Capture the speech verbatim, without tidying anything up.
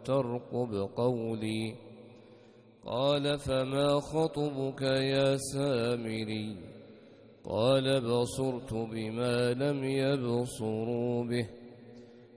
ترقب قولي. قال فما خطبك يا سامري؟ قال بصرت بما لم يبصروا به